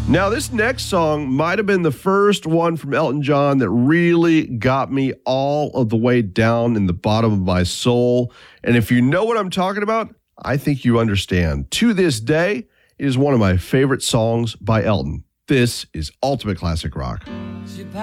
Now, this next song might have been the first one from Elton John that really got me all of the way down in the bottom of my soul. And if you know what I'm talking about, I think you understand. To this day, it is one of my favorite songs by Elton. This is Ultimate Classic Rock.